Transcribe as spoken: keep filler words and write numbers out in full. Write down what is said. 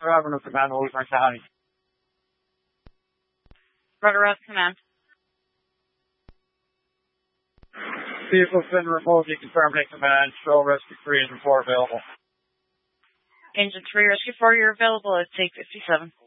Revenue Command, Wilson County. Roger, Rest Command. Vehicle's been removed. You confirm take command. Show rescue three, engine four available. Engine three, rescue four, you're available at take fifty-seven.